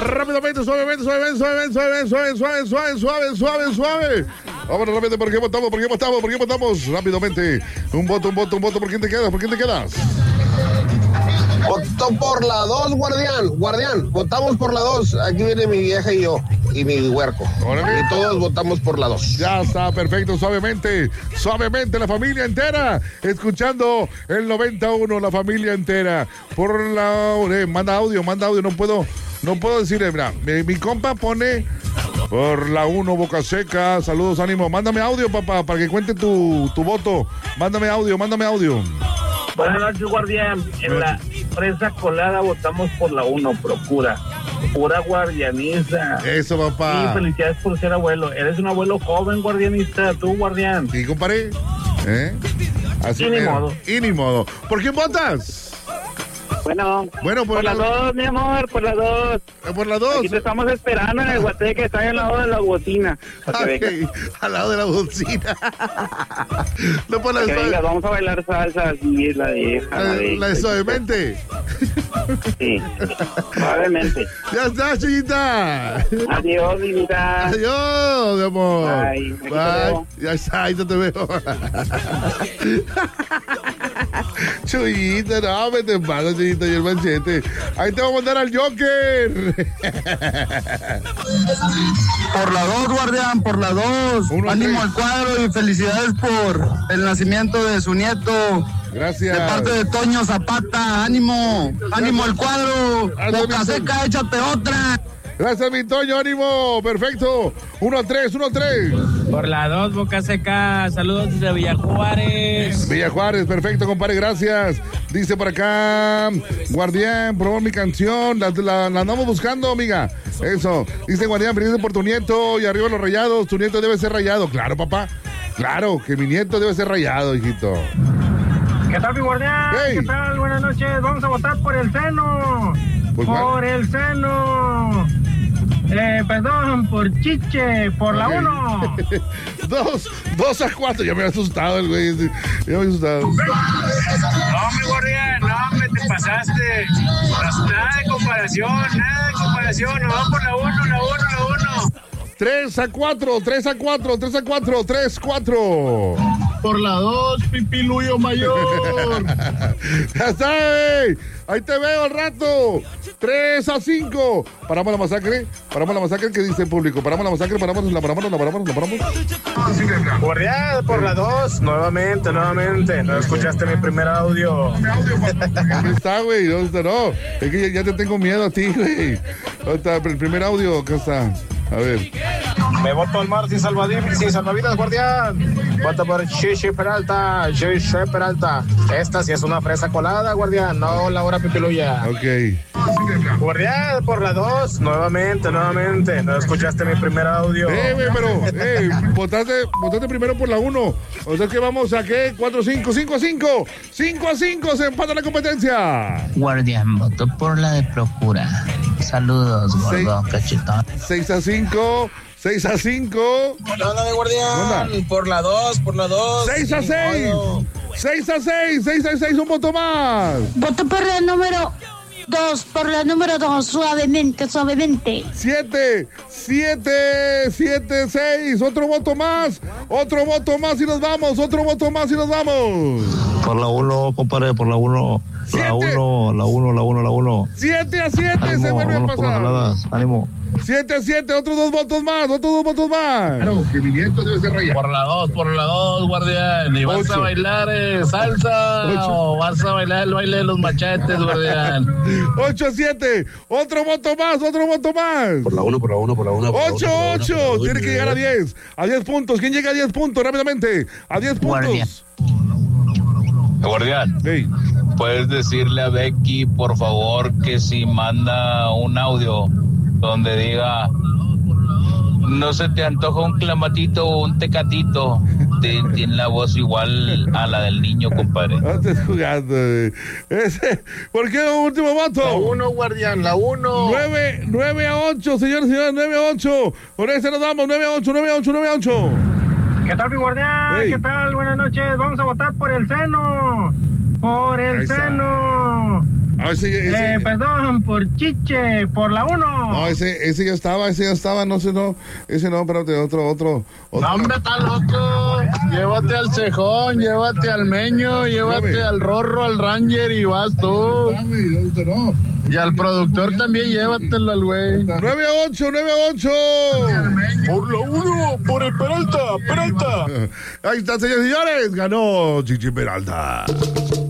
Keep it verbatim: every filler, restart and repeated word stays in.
Rápidamente, suavemente, suavemente, suavemente, suavemente, suave, suave, suave, suave, suave, suave. Vámonos rápido, ¿por qué votamos? ¿Por qué votamos? ¿Por qué votamos? Rápidamente. Un voto, un voto, un voto. ¿Por quién te quedas? ¿Por quién te quedas? Voto por la dos, guardián. Guardián, votamos por la dos. Aquí viene mi vieja y yo. Y mi huerco. Y todos votamos por la dos. Ya está, perfecto, suavemente. Suavemente, la familia entera. Escuchando el noventa y uno, la familia entera. Por la... Eh, manda audio, manda audio. No puedo, no puedo decirle, mira, mi, mi compa pone... Por la uno, Boca Seca. Saludos, ánimo. Mándame audio, papá, para que cuente tu, tu voto. Mándame audio, mándame audio. Buenas noches, guardián. En la presa colada votamos por la uno, Procura. Pura guardianiza. Eso, papá. Sí, felicidades por ser abuelo. Eres un abuelo joven, guardianista. Tú, guardián. Sí, compadre. ¿Eh? Así y ni modo. Y ni modo. ¿Por quién votas? Bueno, bueno por, por la dos, mi amor, por la dos. Por la dos. Aquí te estamos esperando en el Guateque, está al lado de la bocina. Okay, al lado de la bocina. No por la que venga, vamos a bailar salsa, así es la vieja. La, la, de, la de suavemente. Sí, suavemente. Ya está, chiquita. Adiós, mi vida. Adiós, mi amor. Bye. Bye. Ya está, ahí no te veo. Chuyita, no, me te pasa, Chuyita, y el manchete. Ahí te voy a mandar al Joker. Por la dos, guardián, por la dos. Uno, ánimo tres. Al cuadro y felicidades por el nacimiento de su nieto. Gracias. De parte de Toño Zapata, ánimo, ánimo al cuadro. Boca Seca, échate otra. Gracias, mi Toño, ánimo, perfecto. Uno a tres, uno a tres. Por la dos, Boca Seca, saludos desde Villa Juárez. Villa Juárez, perfecto, compadre, gracias. Dice por acá, Guardián, probó mi canción, la, la, la andamos buscando, amiga. Eso, dice Guardián, felices por tu nieto y arriba los rayados, tu nieto debe ser rayado. Claro, papá, claro, que mi nieto debe ser rayado, hijito. ¿Qué tal, mi guardián? Hey. ¿Qué tal? Buenas noches, vamos a votar por el seno. ¿Por, ¿Por el seno? Eh, perdón, por Chiche, por okay. La uno. dos, dos a cuatro, ya me he asustado el güey, ya me he asustado. No, mi guardián, no, me te pasaste. Nada de comparación, nada de comparación, no, vamos por la uno, la uno, la uno. tres a cuatro, tres a cuatro, tres a cuatro, tres a cuatro. Por la dos, Pipiluyo Mayor. Ya está, hey. Ahí te veo al rato. tres a cinco. Paramos la masacre. Paramos la masacre. ¿Qué dice el público? Paramos la masacre. Paramos, la paramos, la paramos, la paramos. Guardián, por la dos. Nuevamente, nuevamente. No escuchaste mi primer audio. ¿Dónde está, güey? ¿Dónde está? No. Es que ya, ya te tengo miedo a ti, güey. ¿Dónde está el primer audio? Acá está. A ver. Me voto al mar sin salvavidas, sin salvavidas, guardián. Voto por Chichi Peralta, Chichi Peralta. Esta sí es una fresa colada, guardián, no la hora pipiluya. Ok. Guardián, por la dos, nuevamente, nuevamente. No escuchaste mi primer audio. Eh, güey, pero, eh, votaste, votaste primero por la uno. O sea que vamos a qué, cuatro a cinco, cinco a cinco. cinco a cinco, se empata la competencia. Guardián, voto por la de Procura. Saludos, gordo, cachetón. seis a cinco. seis a cinco. Hola, de guardián. Por la dos, por la dos. seis a seis. seis a seis. seis a seis, un voto más. Voto por la número dos, por la número dos, suavemente, suavemente. siete, siete, siete, seis. Otro voto más. Otro voto más y nos vamos. Otro voto más y nos vamos. Por la uno, compadre, por la uno. La uno, la uno, la uno, la uno. siete a siete se vuelve a pasar. Ánimo. siete a siete, otros dos votos más, otros dos votos más. Claro, que mi nieto debe ser rayado. Por la dos, por la dos, guardián. ¿Y vas Ocho. a bailar eh, salsa Ocho. o vas a bailar el baile de los machetes, guardián? ocho a siete, otro voto más, otro voto más. Por la uno, por la uno, por la uno. ocho a ocho, tiene que llegar a diez. A diez puntos. ¿Quién llega a diez puntos? Rápidamente. A diez puntos. Guardián. Guardián. Hey. ¿Puedes decirle a Becky, por favor, que si manda un audio donde diga, no se te antoja un clamatito o un tecatito? Tiene la voz igual a la del niño, compadre. No estés jugando. Ese, ¿por qué el último voto? La uno, guardián, la uno. nueve, nueve a ocho, señores y señores, nueve a ocho. Por ese nos damos, nueve a ocho, nueve a ocho, nueve a ocho. ¿Qué tal, mi guardián? Hey. ¿Qué tal? Buenas noches. Vamos a votar por el seno. Por el seno. Ah, ese, ese, eh, perdón, por Chiche, por la uno. No, ese, ese ya estaba, ese ya estaba, no sé, no, ese no, espérate, otro, otro, otro. No, hombre, está loco. Llévate al Cejón, llévate al Meño, llévate Dame. al Rorro, al Ranger y vas tú. Y al productor también llévatelo al güey. nueve a ocho, nueve a ocho. Por la uno, por el Peralta, Peralta. Ahí está, señores y señores, ganó Chichi Peralta.